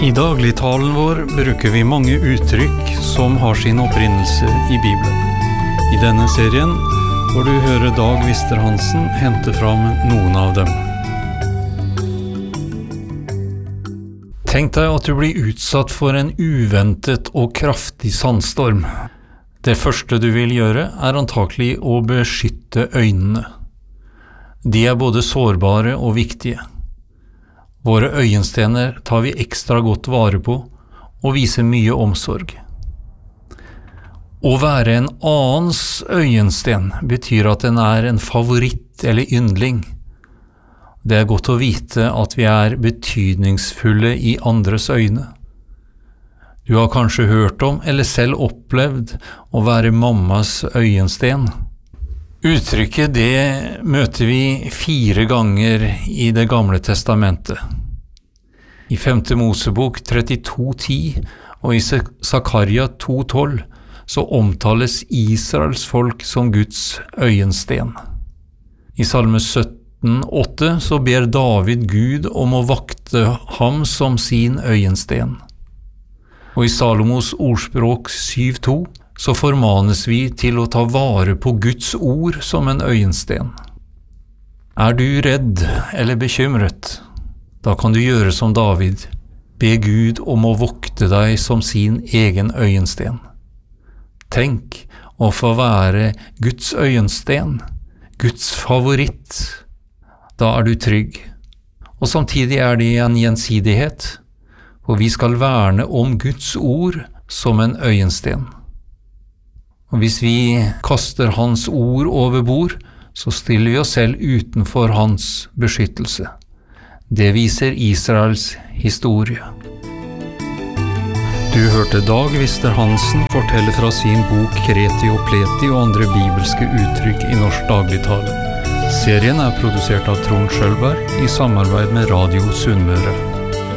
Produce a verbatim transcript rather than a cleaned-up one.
I dagligtalen vår bruker vi mange uttrykk som har sin opprinnelse i Bibelen. I denne serien får du høre Dag Vister-Hansen hente fram noen av dem. Tenk deg at du blir utsatt for en uventet og kraftig sandstorm. Det første du vil gjøre er antakelig å beskytte øynene. De er både sårbare og viktige. Våre øyenstener tar vi ekstra godt vare på og viser mye omsorg. Å være en annens øyensten betyr at den er en favoritt eller yndling. Det er godt å vite at vi er betydningsfulle i andres øyne. Du har kanskje hørt om eller selv opplevd å være mammas øyensten. Uttrykket det møter vi fire ganger i Det gamle testamentet. I femte Mosebok trettito ti og i Zakaria to tolv så omtales Israels folk som Guds øyensten. I Salme sytten åtte så ber David Gud om å vakte ham som sin øyensten. Og i Salomos ordspråk syv to så formanes vi til å ta vare på Guds ord som en øyensten. Er du redd eller bekymret? Da kan du gjøre som David, be Gud om å vokte deg som sin egen øyensten. Tenk å få være Guds øyensten, Guds favoritt. Da er du trygg. Og samtidig er det en gjensidighet, og vi skal verne om Guds ord som en øyensten. Og hvis vi kaster hans ord over bord, så stiller vi oss selv utenfor hans beskyttelse. Det viser Israels historie. Du hørte Dag Vister-Hansen fortelle fra sin bok Kreti og Pleti og andre bibelske uttrykk i norsk dagligtale. Serien er produsert av Trond Schølberg i samarbeid med Radio Sunnmøre.